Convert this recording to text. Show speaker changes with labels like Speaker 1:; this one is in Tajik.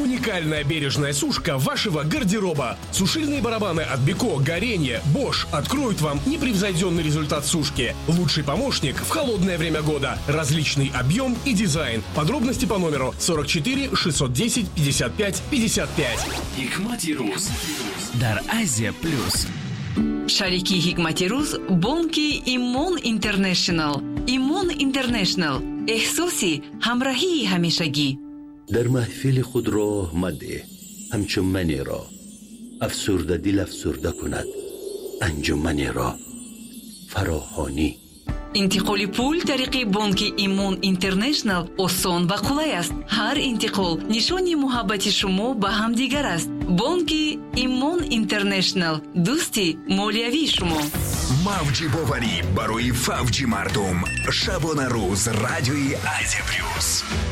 Speaker 1: Уникальная бережная сушка вашего гардероба. Сушильные барабаны от Беко, Горение, Bosch откроют вам непревзойденный результат сушки. Лучший помощник в холодное время года. Различный объем и дизайн. Подробности по номеру 44 610 55 55.
Speaker 2: Hikmati Ruz дар Азия Плюс.
Speaker 3: Шарики Hikmati Ruz бонки Имон Интернешнл. Имон Интернешнл. احساسی همراهی همیشگی.
Speaker 4: در محفل خود راه مده همچون را افسرده دل افسرده کند انجمن را فراهانی.
Speaker 3: انتقال پول طریق بانک ایمون اینترنشنل آسان و قولای است. هر انتقال نشانی محبت شما به هم دیگر است. بانک ایمون اینترنشنل دوستی مالیوی شما.
Speaker 5: Мавджи Бовари барои фавджи мардум. Шабона рӯз радиои Азия Плюс.